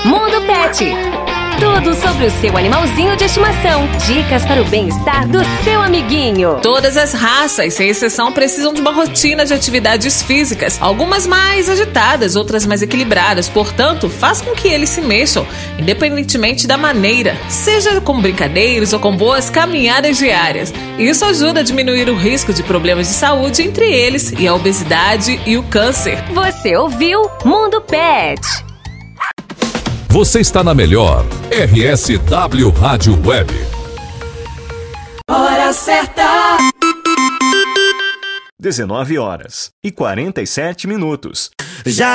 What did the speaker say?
Mundo Pet. Tudo sobre o seu animalzinho de estimação. Dicas para o bem-estar do seu amiguinho. Todas as raças, sem exceção, precisam de uma rotina de atividades físicas. Algumas mais agitadas, outras mais equilibradas. Portanto, faça com que eles se mexam, independentemente da maneira. Seja com brincadeiras ou com boas caminhadas diárias. Isso ajuda a diminuir o risco de problemas de saúde, entre eles e a obesidade e o câncer. Você ouviu Mundo Pet. Você está na melhor RSW Rádio Web. Hora certa. 19h47. Já